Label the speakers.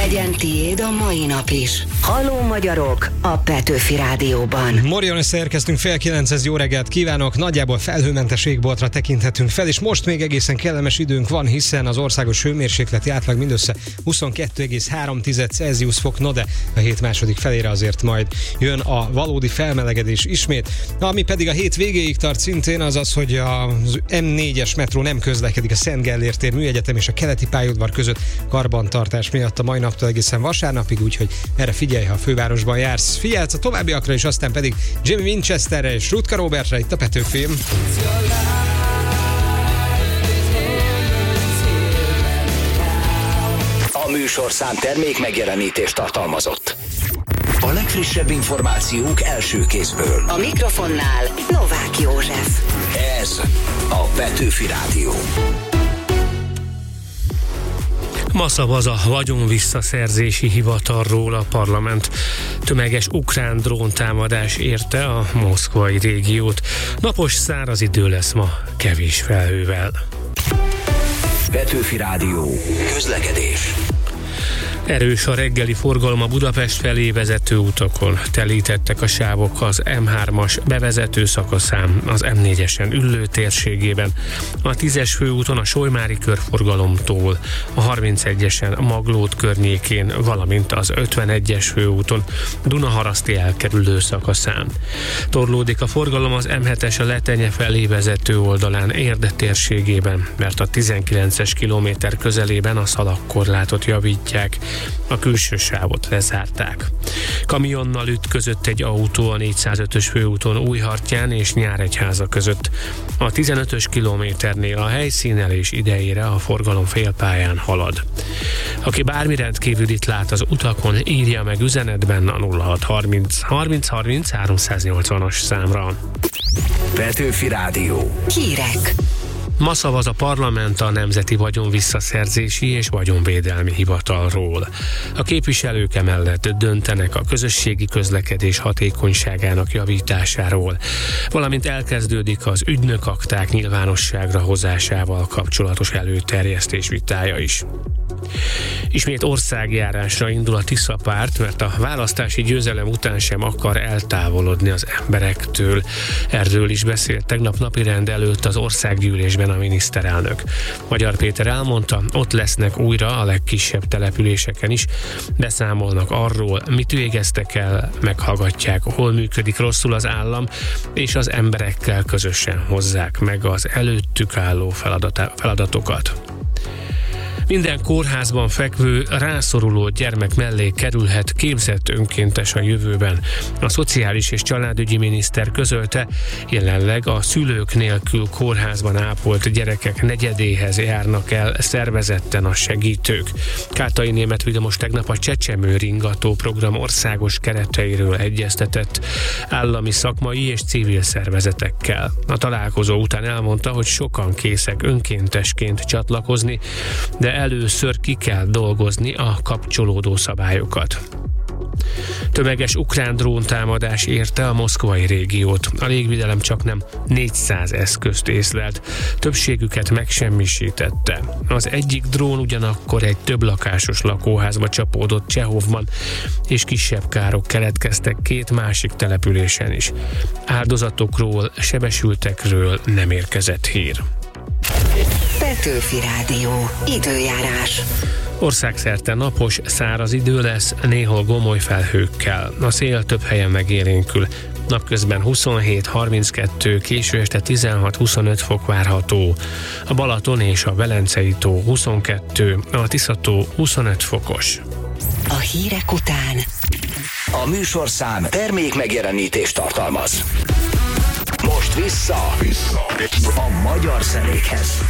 Speaker 1: Legyen tiéd a mai nap is. Halló magyarok a Petőfi Rádióban.
Speaker 2: Morjon összeérkeztünk, fél 9, jó reggelt kívánok. Nagyjából felhőmentes égboltra tekinthetünk fel, és most még egészen kellemes időnk van, hiszen az országos hőmérsékleti átlag mindössze 22,3 Celsius fok, no de a hét második felére azért majd jön a valódi felmelegedés ismét. Ami pedig a hét végéig tart szintén, az az, hogy az M4-es metró nem közlekedik a Szent Gellért tér, Műegyetem és a Keleti pályaudvar között karbantartás miatt a mai naptól egészen vasárnapig, úgyhogy erre figyelj, ha a fővárosban jársz. Figyelsz a továbbiakra is, aztán pedig Jimmy Winchesterre és Rutka Robertre itt a Petőfim.
Speaker 3: A műsorszám termék megjelenítést tartalmazott. A legfrissebb információk első kézből.
Speaker 1: A mikrofonnál Novák József.
Speaker 3: Ez a Petőfi Rádió.
Speaker 4: Ma szavaz a vagyonvisszaszerzési hivatalról a parlament. Tömeges ukrán dróntámadás érte a moszkvai régiót. Napos, száraz idő lesz ma, kevés felhővel.
Speaker 3: Petőfi Rádió. Közlekedés.
Speaker 4: Erős a reggeli forgalom a Budapest felé vezető utakon. Telítettek a sávok az M3-as bevezető szakaszán, az M4-esen Üllő térségében, a 10-es főúton a Solymári körforgalomtól, a 31-esen Maglód környékén, valamint az 51-es főúton Dunaharaszti elkerülő szakaszán. Torlódik a forgalom az M7-es a Letenye felé vezető oldalán Érd térségében, mert a 19-es kilométer közelében a szalagkorlátot javítják. A külső sávot lezárták. Kamionnal ütközött egy autó a 405-ös főúton Újhartyán és Nyíregyháza között. A 15-ös kilométernél a helyszínelés idejére a forgalom félpályán halad. Aki bármi rendkívülit lát az utakon, írja meg üzenetben a 0630 30 30 380-as számra.
Speaker 3: Petőfi Rádió.
Speaker 1: Hírek.
Speaker 4: Ma szavaz a parlament a Nemzeti Vagyonvisszaszerzési és Vagyonvédelmi Hivatalról. A képviselők emellett döntenek a közösségi közlekedés hatékonyságának javításáról, valamint elkezdődik az ügynökakták nyilvánosságra hozásával kapcsolatos előterjesztés vitája is. Ismét országjárásra indul a Tisza párt, mert a választási győzelem után sem akar eltávolodni az emberektől. Erről is beszélt tegnap napirend előtt az országgyűlésben a miniszterelnök. Magyar Péter elmondta, ott lesznek újra a legkisebb településeken is, beszámolnak arról, mit végeztek el, meghallgatják, hol működik rosszul az állam, és az emberekkel közösen hozzák meg az előttük álló feladatokat. Minden kórházban fekvő, rászoruló gyermek mellé kerülhet képzett önkéntes a jövőben. A Szociális és Családügyi miniszter közölte, jelenleg a szülők nélkül kórházban ápolt gyerekek negyedéhez járnak el szervezetten a segítők. Kátai Németh Vilmos tegnap a Csecsemő Ringató program országos kereteiről egyeztetett állami, szakmai és civil szervezetekkel. A találkozó után elmondta, hogy sokan készek önkéntesként csatlakozni, de először ki kell dolgozni a kapcsolódó szabályokat. Tömeges ukrán dróntámadás érte a moszkvai régiót. A légvédelem csaknem 400 eszközt észlelt, többségüket megsemmisítette. Az egyik drón ugyanakkor egy többlakásos lakóházba csapódott Csehovban, és kisebb károk keletkeztek két másik településen is. Áldozatokról, sebesültekről nem érkezett hír.
Speaker 1: Petőfi Rádió. Időjárás.
Speaker 4: Országszerte napos, száraz idő lesz, néhol gomoly felhőkkel. A szél több helyen megélénkül. Napközben 27-32, késő este 16-25 fok várható. A Balaton és a Velencei tó 22, a Tisza-tó 25 fokos.
Speaker 1: A hírek után
Speaker 3: A műsorszám termék megjelenítést tartalmaz. Most vissza a magyar zenékhez.